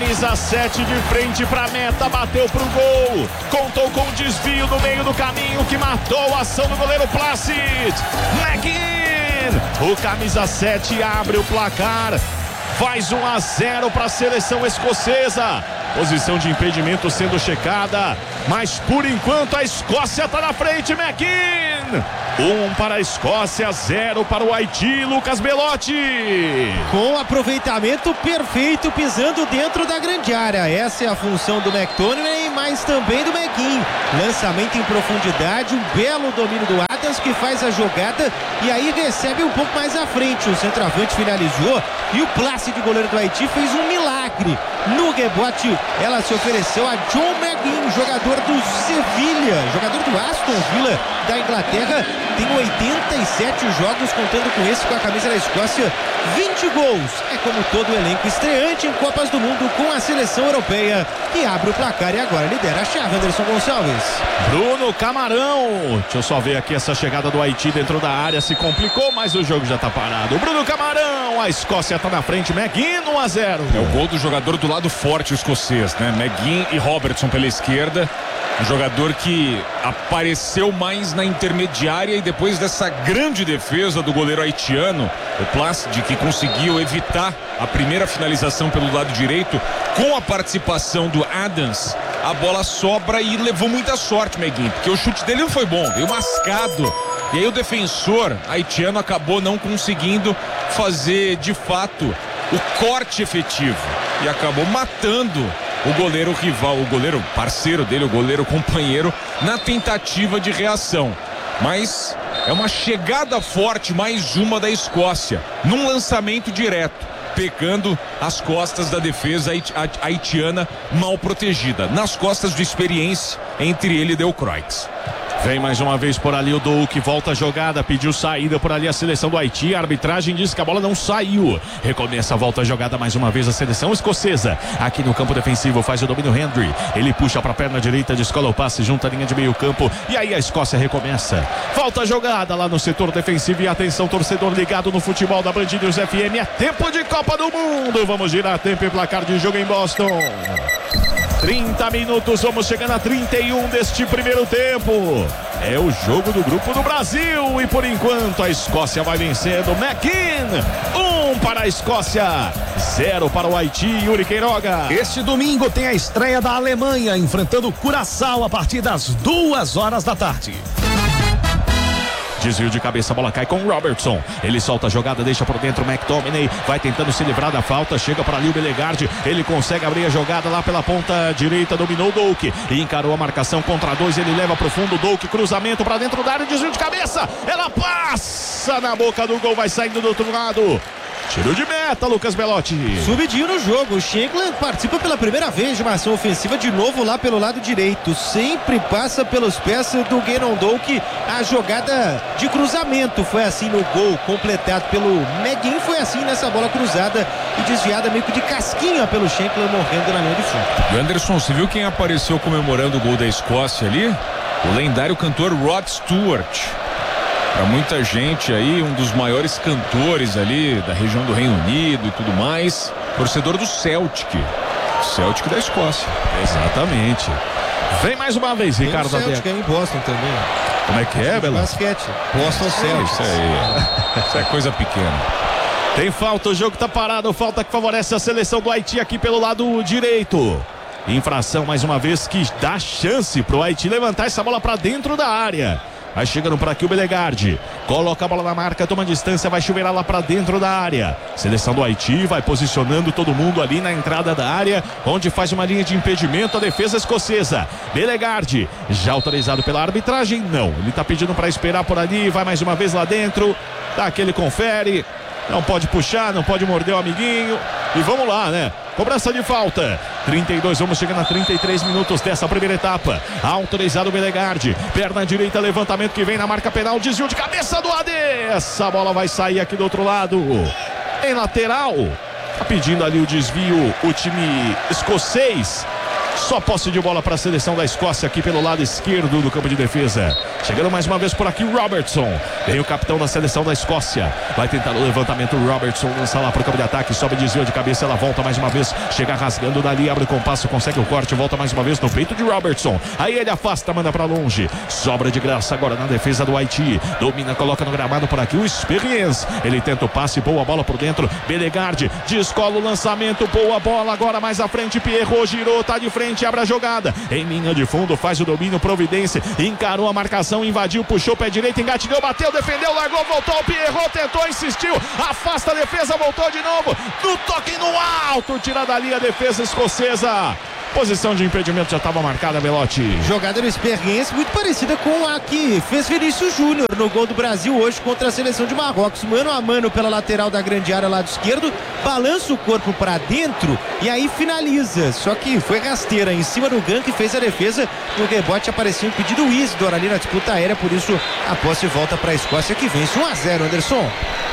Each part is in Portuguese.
camisa 7 de frente pra meta, bateu pro gol, contou com um desvio no meio do caminho que matou a ação do goleiro Placid. McGinn, o camisa 7 abre o placar, faz 1-0 para a seleção escocesa. Posição de impedimento sendo checada, mas por enquanto a Escócia está na frente. McGinn, 1 para a Escócia, 0 para o Haiti. Lucas Belotti, com aproveitamento perfeito, pisando dentro da grande área. Essa é a função do McTominay, mas também do McGinn. Lançamento em profundidade, um belo domínio do Adams, que faz a jogada e aí recebe um pouco mais à frente. O centroavante finalizou e o Placid, goleiro do Haiti, fez um milagre. No rebote, ela se ofereceu a John McGinn, jogador do Sevilha, jogador do Aston Villa da Inglaterra. Tem 87 jogos, contando com esse com a camisa da Escócia, 20 gols. É como todo o elenco estreante em Copas do Mundo com a seleção europeia, que abre o placar e agora lidera a chave. Anderson Gonçalves. Bruno Camarão, deixa eu só ver aqui essa chegada do Haiti dentro da área, se complicou, mas o jogo já tá parado. Bruno Camarão, a Escócia tá na frente, McGinn 1-0. É o gol do jogador do lado forte escocês, né? McGinn e Robertson pela esquerda. Um jogador que apareceu mais na intermediária e depois dessa grande defesa do goleiro haitiano, o Placid, que conseguiu evitar a primeira finalização pelo lado direito, com a participação do Adams, a bola sobra e levou muita sorte, McGinn, porque o chute dele não foi bom, veio mascado. E aí o defensor haitiano acabou não conseguindo fazer de fato o corte efetivo e acabou matando o goleiro rival, o goleiro parceiro dele, o goleiro companheiro, na tentativa de reação. Mas é uma chegada forte, mais uma da Escócia, num lançamento direto, pegando as costas da defesa haitiana mal protegida, nas costas de experiência entre ele e Delcroix. Vem mais uma vez por ali o Douk, volta a jogada, pediu saída por ali a seleção do Haiti, a arbitragem diz que a bola não saiu. Recomeça a volta a jogada mais uma vez a seleção escocesa, aqui no campo defensivo, faz o domínio Henry, ele puxa para a perna direita, descola o passe junto à linha de meio campo, e aí a Escócia recomeça. Volta a jogada lá no setor defensivo e atenção, torcedor ligado no futebol da Band News FM, é tempo de Copa do Mundo, vamos girar tempo e placar de jogo em Boston. 30 minutos, vamos chegando a 31 deste primeiro tempo. É o jogo do grupo do Brasil e por enquanto a Escócia vai vencendo. McGinn, 1 para a Escócia, 0 para o Haiti. Yuri Queiroga. Este domingo tem a estreia da Alemanha enfrentando Curaçao a partir das 2h da tarde. Desvio de cabeça, a bola cai com o Robertson. Ele solta a jogada, deixa por dentro o McTominay. Vai tentando se livrar da falta. Chega para ali o Belegarde. Ele consegue abrir a jogada lá pela ponta direita. Dominou o Douk. E encarou a marcação contra 2. Ele leva pro fundo o Douk. Cruzamento para dentro da área. Desvio de cabeça. Ela passa na boca do gol. Vai saindo do outro lado. Tiro de meta, Lucas Belotti. Subidinho no jogo, o Shankland participa pela primeira vez de uma ação ofensiva de novo lá pelo lado direito, sempre passa pelos pés do Gannon Douk. A jogada de cruzamento foi assim no gol completado pelo McGinn, foi assim nessa bola cruzada e desviada meio que de casquinha pelo Shankland, morrendo na linha de fundo. E Anderson, você viu quem apareceu comemorando o gol da Escócia ali? O lendário cantor Rod Stewart. Para muita gente aí, um dos maiores cantores ali da região do Reino Unido e tudo mais, torcedor do Celtic da Escócia. Exatamente. Vem mais uma vez, tem Ricardo Adega. Celtic aí em Boston também. Como é que é, Bela? Basquete, Boston Celtics. Isso aí, isso é coisa pequena. Tem falta, o jogo tá parado, falta que favorece a seleção do Haiti aqui pelo lado direito. Infração mais uma vez que dá chance pro Haiti levantar essa bola para dentro da área. Vai chegando por aqui o Belegarde, coloca a bola na marca, toma distância, vai chuveirar lá para dentro da área. Seleção do Haiti vai posicionando todo mundo ali na entrada da área, onde faz uma linha de impedimento a defesa escocesa. Belegarde, já autorizado pela arbitragem? Não, ele tá pedindo para esperar por ali, vai mais uma vez lá dentro, dá aquele confere, não pode puxar, não pode morder o amiguinho, e vamos lá, né? Cobrança de falta, 32, vamos chegando a 33 minutos dessa primeira etapa. Autorizado o Belegarde, perna direita, levantamento que vem na marca penal, desvio de cabeça do AD. Essa bola vai sair aqui do outro lado, em lateral. Tá pedindo ali o desvio o time escocês. Só posse de bola para a seleção da Escócia aqui pelo lado esquerdo do campo de defesa. Chegando mais uma vez por aqui o Robertson. Vem o capitão da seleção da Escócia. Vai tentar o levantamento. O Robertson lança lá para o campo de ataque. Sobe, desvio de cabeça. Ela volta mais uma vez. Chega rasgando dali. Abre o compasso. Consegue o corte. Volta mais uma vez no peito de Robertson. Aí ele afasta, manda para longe. Sobra de graça agora na defesa do Haiti. Domina, coloca no gramado por aqui o Experience. Ele tenta o passe. Boa bola por dentro. Belegarde descola o lançamento. Boa bola agora mais à frente. Pierrot girou. Tá de frente. Abre a jogada. Em linha de fundo. Faz o domínio. Providência. Encarou a marcação. Invadiu. Puxou pé direito. Engatilhou. Bateu. Defendeu. Largou. Voltou. O Pierrot tentou. Insistiu. Afasta a defesa. Voltou de novo. No toque no alto. Tira dali a defesa escocesa. Posição de impedimento já estava marcada, Belotti. Jogada do Experience muito parecida com a que fez Vinícius Júnior no gol do Brasil hoje contra a seleção de Marrocos. Mano a mano pela lateral da grande área, lado esquerdo, balança o corpo para dentro e aí finaliza. Só que foi rasteira em cima do Gan, que fez a defesa. No rebote apareceu impedido o Isidor ali na disputa aérea, por isso a posse volta para a Escócia, que vence 1-0, Anderson.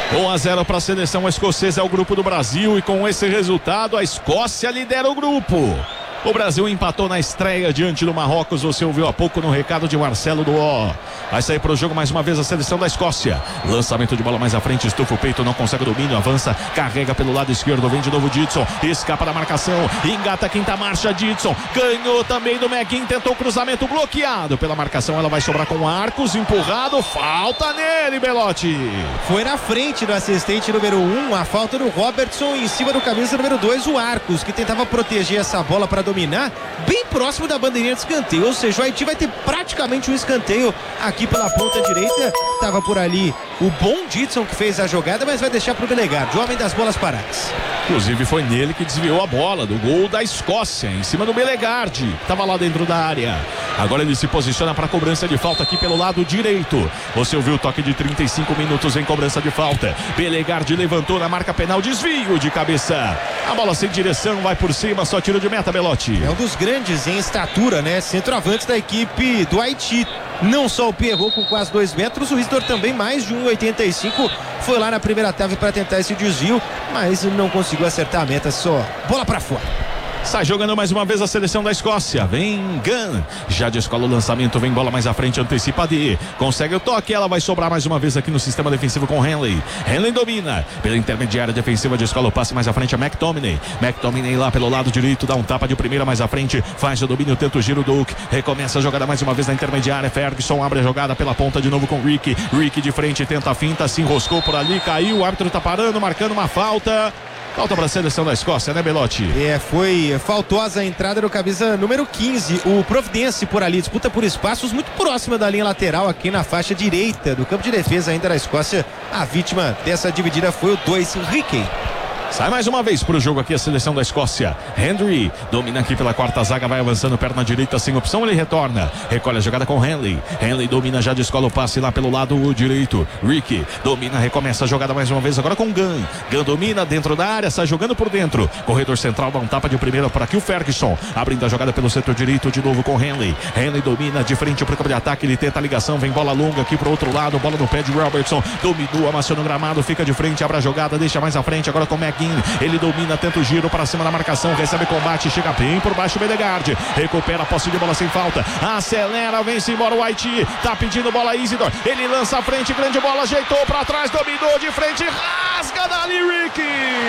1-0 para a seleção escocesa, é o grupo do Brasil, e com esse resultado a Escócia lidera o grupo. O Brasil empatou na estreia diante do Marrocos. Você ouviu há pouco no recado de Marcelo Duó. Vai sair para o jogo mais uma vez a seleção da Escócia. Lançamento de bola mais à frente, estufa o peito, não consegue o domínio, avança, carrega pelo lado esquerdo, vem de novo Didson, escapa da marcação, engata a quinta marcha, Didson, ganhou também do McGinn, tentou o cruzamento bloqueado pela marcação, ela vai sobrar com Arcos, empurrado, falta nele, Belotti. Foi na frente do assistente número 1, a falta do Robertson, em cima do camisa número 2, o Arcos, que tentava proteger essa bola para dominar, bem próximo da bandeirinha de escanteio, ou seja, o Haiti vai ter praticamente um escanteio aqui pela ponta direita. Tava por ali o bom Didson que fez a jogada, mas vai deixar pro Belegarde, o homem das bolas paradas. Inclusive foi nele que desviou a bola do gol da Escócia, em cima do Belegarde, estava lá dentro da área. Agora ele se posiciona para cobrança de falta aqui pelo lado direito. Você ouviu o toque de 35 minutos em cobrança de falta. Belegarde levantou na marca penal, desvio de cabeça. A bola sem direção, vai por cima, só tiro de meta, Belotti. É um dos grandes em estatura, né? Centroavante da equipe do Haiti. Não só o Pierrot com quase 2 metros, o Isidor também mais de 1,85. Foi lá na primeira trave para tentar esse desvio, mas não conseguiu acertar a meta, só bola para fora. Sai jogando mais uma vez a seleção da Escócia. Vem Gunn, já descola o lançamento, vem bola mais à frente, antecipa a D, consegue o toque, ela vai sobrar mais uma vez aqui no sistema defensivo com Henley. Henley domina pela intermediária defensiva, descola o passe mais à frente a McTominay. McTominay lá pelo lado direito, dá um tapa de primeira mais à frente, faz o domínio, tenta o giro do Duke, recomeça a jogada mais uma vez na intermediária. Ferguson abre a jogada pela ponta de novo com Ricky. Ricky de frente, tenta a finta, se enroscou por ali, caiu, o árbitro tá parando, marcando uma falta. Falta para a seleção da Escócia, né, Belotti? Foi faltosa a entrada do camisa número 15, o Providence por ali, disputa por espaços muito próxima da linha lateral aqui na faixa direita do campo de defesa ainda da Escócia. A vítima dessa dividida foi o 2, Ricky. Sai mais uma vez pro jogo aqui a seleção da Escócia. Henry domina aqui pela quarta zaga, vai avançando, perna direita sem opção, ele retorna, recolhe a jogada com Henley. Henley domina, já descola o passe lá pelo lado direito. Ricky domina, recomeça a jogada mais uma vez agora com Gunn. Gunn domina dentro da área, sai jogando por dentro. Corredor central dá um tapa de primeira por aqui o Ferguson, abrindo a jogada pelo setor direito de novo com Henley. Henley domina de frente pro campo de ataque, ele tenta a ligação, vem bola longa aqui pro outro lado, bola no pé de Robertson, dominou, amassou no gramado, fica de frente, abre a jogada, deixa mais à frente agora com McGinn. Ele domina, tenta o giro para cima da marcação, recebe combate, chega bem por baixo o Belegarde, recupera a posse de bola sem falta, acelera, vem-se embora o Haiti, tá pedindo bola Isidor, ele lança à frente, grande bola, ajeitou para trás, dominou de frente, rasga dali Ricky.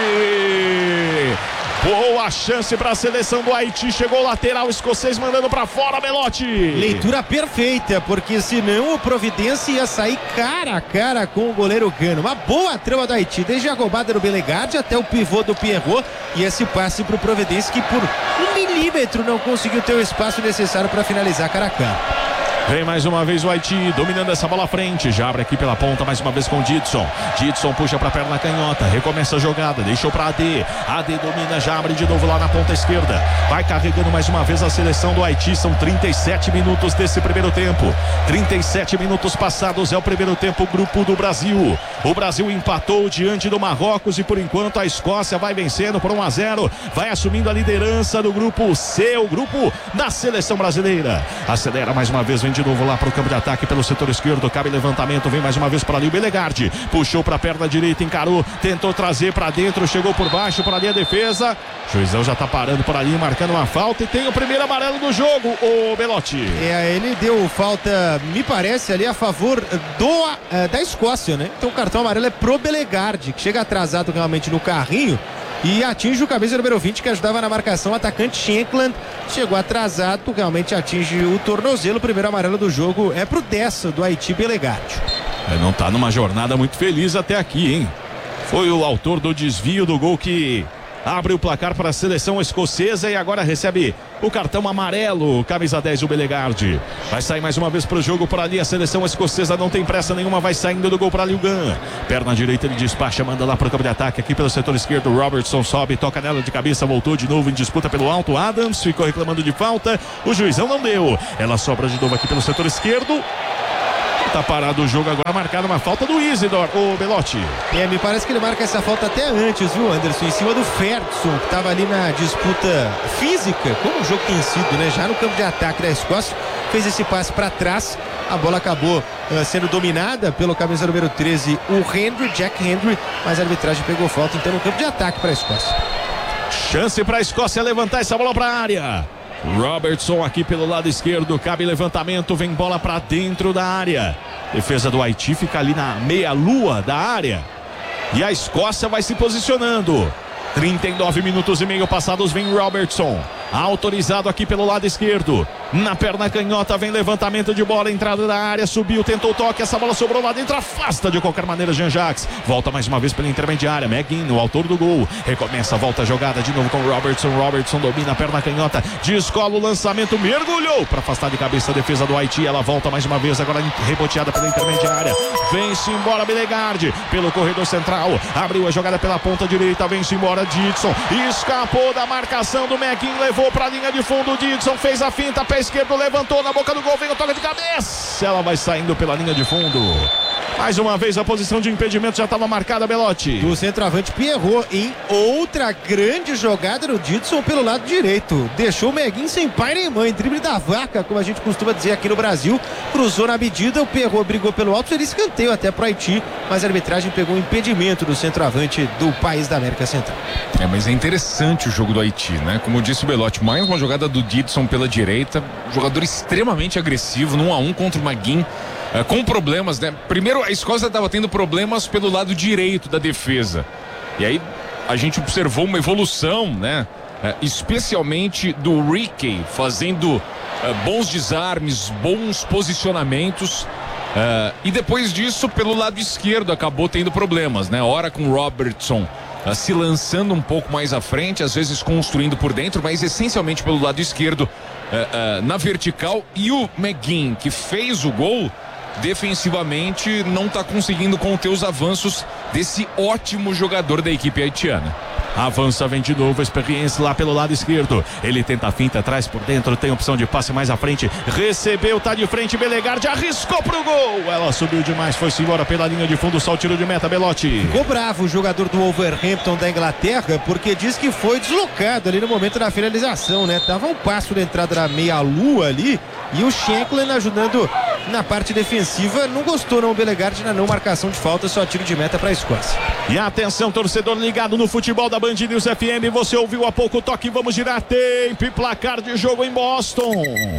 Boa chance para a seleção do Haiti, chegou o lateral escocês mandando para fora, Belotti. Leitura perfeita, porque senão o Providence ia sair cara a cara com o goleiro Gano. Uma boa trama do Haiti, desde a roubada do Belegarde até o pivô do Pierrot e esse passe para o Providence que por 1 milímetro não conseguiu ter o espaço necessário para finalizar cara a cara. Vem mais uma vez o Haiti, dominando essa bola à frente, já abre aqui pela ponta mais uma vez com Didson. Didson puxa para a perna canhota, recomeça a jogada, deixou para AD. AD domina, já abre de novo lá na ponta esquerda. Vai carregando mais uma vez a seleção do Haiti, são 37 minutos desse primeiro tempo. 37 minutos passados é o primeiro tempo, grupo do Brasil. O Brasil empatou diante do Marrocos e por enquanto a Escócia vai vencendo por 1-0, vai assumindo a liderança do grupo C, o grupo da seleção brasileira. Acelera mais uma vez, vem vem de novo lá pro campo de ataque pelo setor esquerdo, cabe levantamento, vem mais uma vez para ali o Belegardi, puxou pra perna direita, encarou, tentou trazer pra dentro, chegou por baixo, para ali a defesa, juizão já tá parando por ali, marcando uma falta e tem o primeiro amarelo do jogo, o Belotti. Ele deu falta, me parece, ali a favor da Escócia, né? Então o cartão amarelo é pro Belegardi, que chega atrasado realmente no carrinho e atinge o camisa número 20 que ajudava na marcação, o atacante Shankland chegou atrasado, realmente atinge o tornozelo. O primeiro amarelo do jogo é pro 10 do Haiti, Belegardi. Não tá numa jornada muito feliz até aqui, hein? Foi o autor do desvio do gol que abre o placar para a seleção escocesa e agora recebe o cartão amarelo, camisa 10, o Belegardi. Vai sair mais uma vez para o jogo por ali, a seleção escocesa não tem pressa nenhuma, vai saindo do gol para ali o Gunn. Perna direita ele despacha, manda lá para o campo de ataque, aqui pelo setor esquerdo, Robertson sobe, toca nela de cabeça, voltou de novo em disputa pelo alto, Adams ficou reclamando de falta, o juizão não deu. Ela sobra de novo aqui pelo setor esquerdo. Tá parado o jogo agora, marcado uma falta do Isidor, o Belotti. Me parece que ele marca essa falta até antes, viu, Anderson? Em cima do Ferguson, que tava ali na disputa física, como o jogo tem sido, né? Já no campo de ataque da Escócia, fez esse passe para trás, a bola acabou sendo dominada pelo camisa número 13, o Jack Hendry, mas a arbitragem pegou falta, então no campo de ataque para a Escócia. Chance para a Escócia levantar essa bola para a área. Robertson aqui pelo lado esquerdo, cabe levantamento, vem bola para dentro da área. Defesa do Haiti fica ali na meia-lua da área. E a Escócia vai se posicionando. 39 minutos e meio passados, vem Robertson. Autorizado aqui pelo lado esquerdo. Na perna canhota vem levantamento de bola, entrada da área, subiu, tentou o toque, essa bola sobrou lá dentro, afasta de qualquer maneira Jean-Jacques. Volta mais uma vez pela intermediária, McGinn, o autor do gol. Recomeça, volta a jogada de novo com Robertson. Robertson domina a perna canhota, descola o lançamento, mergulhou para afastar de cabeça a defesa do Haiti. Ela volta mais uma vez, agora reboteada pela intermediária. Vem-se embora Belegardi pelo corredor central, abriu a jogada pela ponta direita, vem-se embora Didson, escapou da marcação do McGinn, levou para a linha de fundo, Didson fez a finta, pé esquerdo, levantou na boca do gol, vem o toque de cabeça, ela vai saindo pela linha de fundo. Mais uma vez a posição de impedimento já estava marcada, Belotti. O centroavante Pierrot em outra grande jogada no Didson pelo lado direito. Deixou o McGinn sem pai nem mãe, drible da vaca, como a gente costuma dizer aqui no Brasil. Cruzou na medida, o Pierrot brigou pelo alto, seria escanteio até pro Haiti, mas a arbitragem pegou o impedimento do centroavante do país da América Central. Mas é interessante o jogo do Haiti, né? Como disse o Belotti, mais uma jogada do Didson pela direita, jogador extremamente agressivo, no 1-1 contra o McGinn. Com problemas, né? Primeiro, a Escócia estava tendo problemas pelo lado direito da defesa. E aí a gente observou uma evolução, né? Especialmente do Rickey, fazendo bons desarmes, bons posicionamentos. E depois disso, pelo lado esquerdo, acabou tendo problemas, né? Ora com o Robertson se lançando um pouco mais à frente, às vezes construindo por dentro, mas essencialmente pelo lado esquerdo, na vertical. E o McGinn, que fez o gol, defensivamente não está conseguindo conter os avanços desse ótimo jogador da equipe haitiana. Avança, vem de novo, experiência lá pelo lado esquerdo. Ele tenta a finta, traz por dentro, tem opção de passe mais à frente. Recebeu, tá de frente, Belegardi arriscou pro gol. Ela subiu demais, foi-se embora pela linha de fundo, só o tiro de meta, Belotti. Ficou bravo o jogador do Wolverhampton da Inglaterra, porque diz que foi deslocado ali no momento da finalização, né? Tava um passo da entrada da meia-lua ali e o Shankland ajudando na parte defensiva. Não gostou não o Belegardi na não marcação de falta, só tiro de meta para a Escócia. E atenção, torcedor ligado no futebol da Band News FM, você ouviu há pouco o toque, vamos girar tempo e placar de jogo em Boston.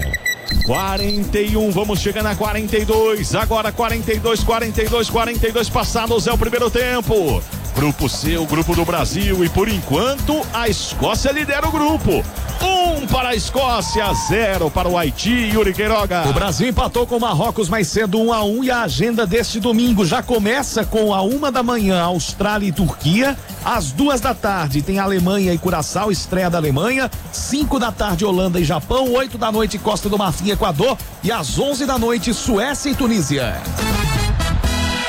41, vamos chegando a 42, agora 42 passados, é o primeiro tempo. Grupo C, o grupo do Brasil, e por enquanto a Escócia lidera o grupo. 1 para a Escócia, 0 para o Haiti, Yuri Queiroga. O Brasil empatou com o Marrocos mais cedo 1-1 e a agenda deste domingo já começa com a 1 da manhã, Austrália e Turquia. Às 2 da tarde tem Alemanha e Curaçao, estreia da Alemanha. 5 da tarde Holanda e Japão, 8 da noite Costa do Marfim e Equador e às 11 da noite Suécia e Tunísia.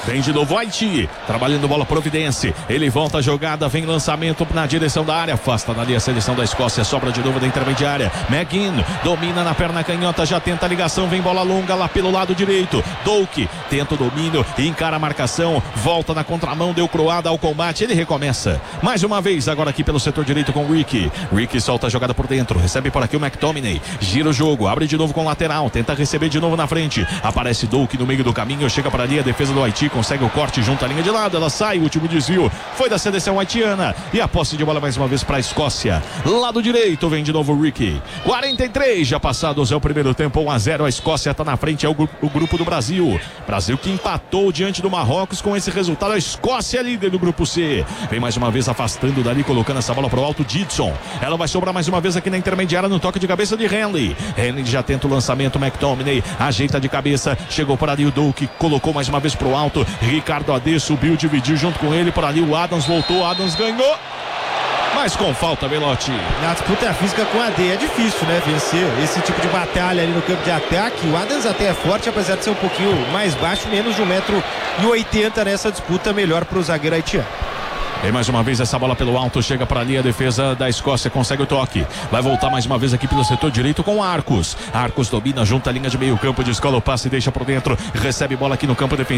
Vem de novo o Haiti, trabalhando bola providência. Ele volta a jogada, vem lançamento na direção da área. Afasta dali a seleção da Escócia, sobra de novo da intermediária. McGinn domina na perna canhota, já tenta a ligação, vem bola longa lá pelo lado direito. Doak tenta o domínio, encara a marcação, volta na contramão, deu croada ao combate. Ele recomeça mais uma vez agora aqui pelo setor direito com o Ricky. Ricky solta a jogada por dentro, recebe por aqui o McTominay, gira o jogo, abre de novo com o lateral, tenta receber de novo na frente. Aparece Doak no meio do caminho, chega para ali a defesa do Haiti, consegue o corte junto à linha de lado, ela sai, o último desvio foi da seleção haitiana e a posse de bola mais uma vez para a Escócia. Lado direito vem de novo o Ricky. 43 já passados, é o primeiro tempo, 1-0, a Escócia está na frente, é o grupo do Brasil. Brasil que empatou diante do Marrocos. Com esse resultado, a Escócia é líder do grupo C. Vem mais uma vez afastando dali, colocando essa bola pro alto, Didson. Ela vai sobrar mais uma vez aqui na intermediária no toque de cabeça de Henley. Henley já tenta o lançamento, McTominay ajeita de cabeça, chegou por ali o Doak, colocou mais uma vez pro alto, Ricardo Ade subiu, dividiu junto com ele, por ali o Adams voltou, Adams ganhou, mas com falta, Belotti. Na disputa física com a AD é difícil, né, vencer esse tipo de batalha ali no campo de ataque. O Adams até é forte, apesar de ser um pouquinho mais baixo, menos de 1,80 m nessa disputa, melhor para o zagueiro haitiano. Vem mais uma vez essa bola pelo alto, chega para ali a defesa da Escócia, consegue o toque, vai voltar mais uma vez aqui pelo setor direito com Arcos. Arcos domina junto à linha de meio campo, descola o passe e deixa por dentro, recebe bola aqui no campo defensivo.